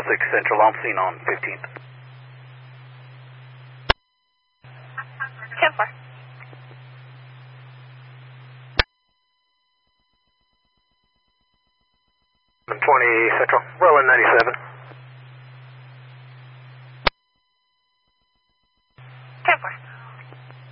6 Central, I'm seen on 15th. 10-4. 20 Central, well in 97.